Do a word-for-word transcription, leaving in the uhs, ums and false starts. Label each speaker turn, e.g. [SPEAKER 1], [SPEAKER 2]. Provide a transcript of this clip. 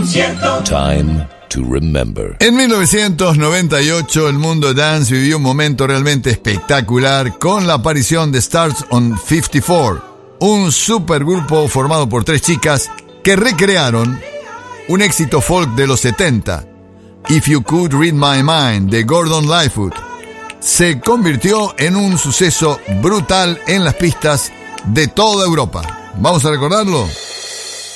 [SPEAKER 1] concierto.
[SPEAKER 2] Time to remember.
[SPEAKER 3] En mil novecientos noventa y ocho, el mundo dance vivió un momento realmente espectacular con la aparición de Stars on cincuenta y cuatro, un supergrupo formado por tres chicas que recrearon un éxito folk de los setenta, If You Could Read My Mind, de Gordon Lightfoot. Se convirtió en un suceso brutal en las pistas de toda Europa. ¿Vamos a recordarlo?